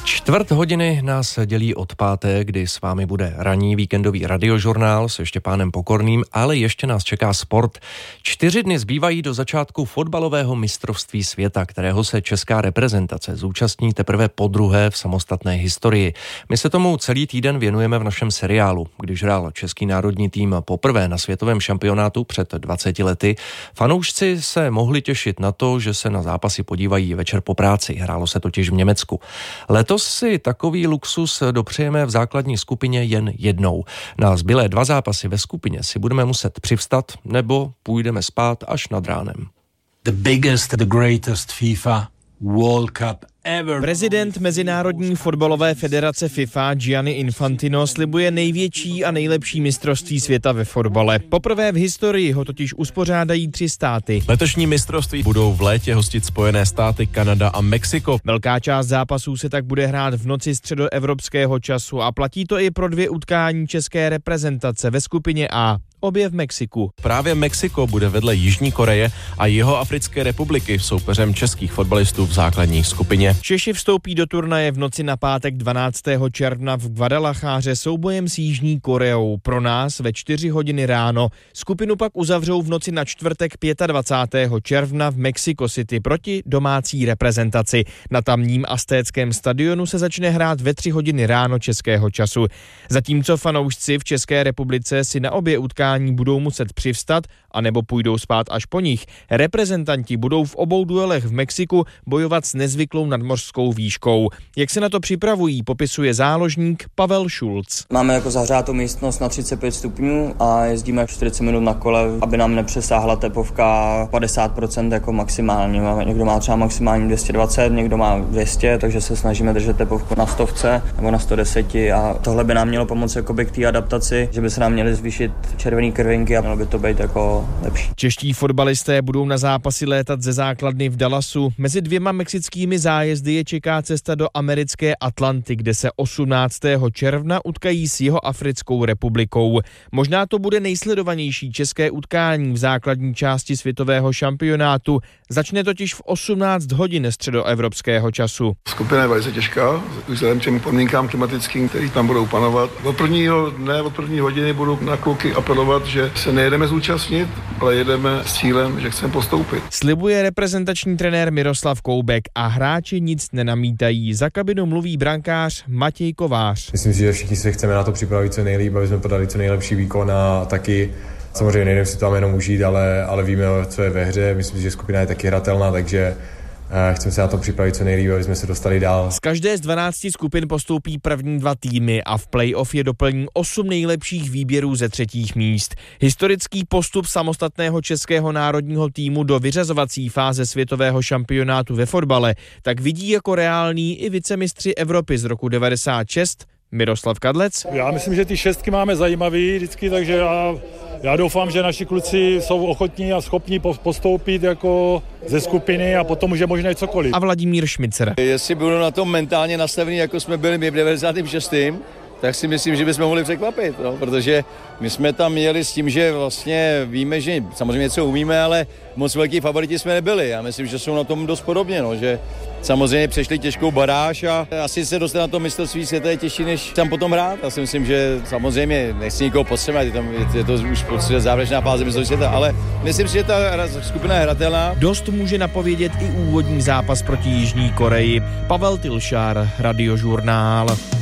Čtvrt hodiny nás dělí od páté, kdy s vámi bude ranní víkendový radiožurnál se Štěpánem Pokorným, ale ještě nás čeká sport. 4 dny zbývají do začátku fotbalového mistrovství světa, kterého se česká reprezentace zúčastní teprve podruhé v samostatné historii. My se tomu celý týden věnujeme v našem seriálu. Když hrál český národní tým poprvé na světovém šampionátu před 20 lety, fanoušci se mohli těšit na to, že se na zápasy podívají večer po práci. Hrálo se totiž v Německu. Letos si takový luxus dopřejeme v základní skupině jen jednou. Na zbylé 2 zápasy ve skupině si budeme muset přivstat nebo půjdeme spát až nad ránem. The biggest, the greatest FIFA World Cup ever. Prezident Mezinárodní fotbalové federace FIFA Gianni Infantino slibuje největší a nejlepší mistrovství světa ve fotbale. Poprvé v historii ho totiž uspořádají 3 státy. Letošní mistrovství budou v létě hostit Spojené státy, Kanada a Mexiko. Velká část zápasů se tak bude hrát v noci středoevropského času a platí to i pro 2 utkání české reprezentace ve skupině A. Obě v Mexiku. Právě Mexiko bude vedle Jižní Koreje a Jihoafrické republiky soupeřem českých fotbalistů v základní skupině. Češi vstoupí do turnaje v noci na pátek 12. června v Guadalajáře soubojem s Jižní Koreou. Pro nás ve 4 hodiny ráno. Skupinu pak uzavřou v noci na čtvrtek 25. června v Mexico City proti domácí reprezentaci. Na tamním aztéckém stadionu se začne hrát ve 3 hodiny ráno českého času. Zatímco fanoušci v České republice si na obě utkání budou muset přivstat, anebo půjdou spát až po nich. Reprezentanti budou v obou duelech v Mexiku bojovat s nezvyklou nadmořskou výškou. Jak se na to připravují, popisuje záložník Pavel Šulc. Máme jako zahřátou místnost na 35 stupňů a jezdíme 40 minut na kole, aby nám nepřesáhla tepovka 50% jako maximální. Někdo má třeba maximální 220, někdo má 200, takže se snažíme držet tepovku na 100 nebo na 110 a tohle by nám mělo pomoct jako k té adaptaci, že by se nám měly zvýšit červený krvinky a mělo by to být jako lepší. Čeští fotbalisté budou na zápasy létat ze základny v Dallasu. Mezi 2 mexickými zájezdy je čeká cesta do americké Atlanty, kde se 18. června utkají s Jihoafrickou republikou. Možná to bude nejsledovanější české utkání v základní části světového šampionátu. Začne totiž v 18 hodin středoevropského času. Skupina je velice těžká, vzhledem k těm podmínkám klimatickým, které tam budou panovat. Od prvního dne, od první hodiny budu na kluky apelovat, že se nejedeme zúčastnit, ale jedeme s cílem, že chceme postoupit. Slibuje reprezentační trenér Miroslav Koubek a hráči nic nenamítají. Za kabinu mluví brankář Matěj Kovář. Myslím si, že všichni se chceme na to připravit co nejlíp, aby jsme podali co nejlepší výkon a taky samozřejmě nejdeme si tam jenom užít, ale víme, co je ve hře. Myslím si, že skupina je taky hratelná, takže chceme se na to připravit co nejlíp, aby jsme se dostali dál. Z každé z 12 skupin postoupí první 2 týmy a v play-off je doplní 8 nejlepších výběrů ze 3. míst. Historický postup samostatného českého národního týmu do vyřazovací fáze světového šampionátu ve fotbale tak vidí jako reálný i vicemistři Evropy z roku 96 Miroslav Kadlec. Já myslím, že ty 6 máme zajímavý vždycky, takže já doufám, že naši kluci jsou ochotní a schopní postoupit jako ze skupiny a potom už je možné cokoliv. A Vladimír Šmicer. Jestli budou na tom mentálně nastavení, jako jsme byli my v 96., tak si myslím, že bychom mohli překvapit, protože my jsme tam měli s tím, že vlastně víme, že samozřejmě něco umíme, ale moc velký favoriti jsme nebyli. Já myslím, že jsou na tom dost podobně, že samozřejmě přešli těžkou baráž a asi se dostat na to mistrovství světa je těžší, než tam potom hrát. Já si myslím, že samozřejmě nechci nikoho podceňovat, je to už závěrečná fáze mistrovství světa, ale myslím si, že ta skupina je hratelná. Dost může napovědět i úvodní zápas proti Jižní Koreji. Pavel Tilšár, Radiožurnál.